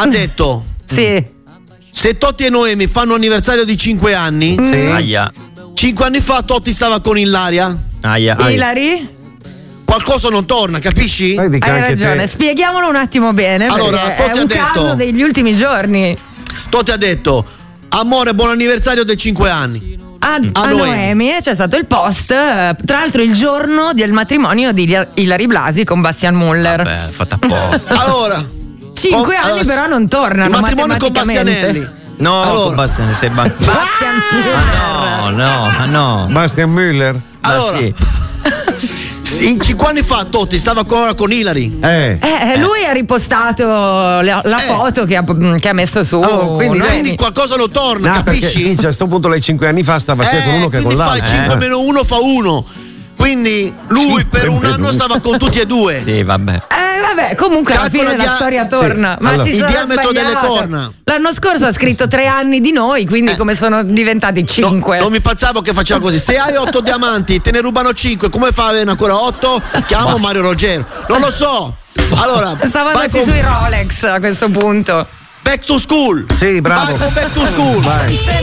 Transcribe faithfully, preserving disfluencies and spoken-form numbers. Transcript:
ha detto sì. se Totti e Noemi fanno anniversario di cinque anni, Sì. Aia. cinque anni fa Totti stava con Ilaria. Aia. Aia. Ilari? Qualcosa non torna, capisci? Poi dica Hai anche ragione, te. spieghiamolo un attimo bene. Allora, perché Totti è un ha detto- caso degli ultimi giorni. Totti ha detto amore, buon anniversario dei cinque anni. A, A a Noemi. Noemi c'è stato il post, eh, tra l'altro il giorno del matrimonio di Ila- Ilari Blasi con Bastian Muller. Beh, fatta apposta. Allora, Cinque con- anni allora, però non tornano il matrimonio con matematicamente. Bastianelli. No, Allora. con Bastian sei ban- Bastian Ma no, no, ma no. Bastian Müller. Ma Allora. sì. In cinque anni fa Totti stava ancora con Ilari. Eh. Eh, lui ha ripostato la, la Eh. foto che ha, che ha messo su. Oh, quindi- Noemi. Quindi qualcosa non torna, No, perché capisci? Vince, a sto punto lei cinque anni fa stava sia Eh, con uno che con quindi l'altro. fai cinque meno uno fa uno. Quindi lui Cinque per un meno anno uno. stava con tutti e due. Sì, vabbè. Eh vabbè, comunque alla Calcola fine la dia- storia sì. torna. Ma Allora. si Il sono diametro delle sbagliato. corna. L'anno scorso ha scritto tre anni di noi, quindi Eh. come sono diventati No, cinque? non mi pensavo che faceva così. Se hai otto diamanti, te ne rubano cinque. Come fai a avere ancora otto? Chiamo Mario Roggero. Non lo so. Allora, Stavo vai messi con sui Rolex a questo punto. Back to School. Sì, bravo. Vai con Back to School. Vai.